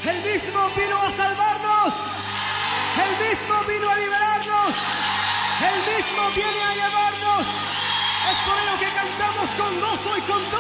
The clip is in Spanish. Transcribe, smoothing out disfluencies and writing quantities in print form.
El mismo vino a salvarnos. El mismo vino a liberarnos. El mismo viene a llevarnos. Es por ello que cantamos con gozo y con